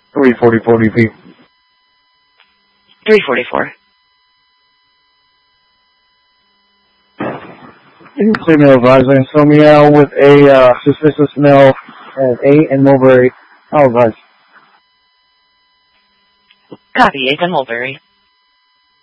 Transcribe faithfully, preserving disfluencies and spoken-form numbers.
three forty-four D P. three forty-four. Signal advising, so meow with a uh, suspicious smell at eight and Mulberry. I'll advise. Copy, eight and Mulberry.